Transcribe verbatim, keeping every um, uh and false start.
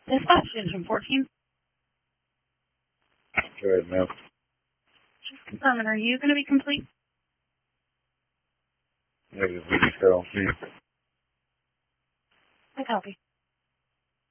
Dispatch engine fourteen. Go ahead, ma'am. Just confirming, are you going to be complete? Negative, we just got on scene. I copy.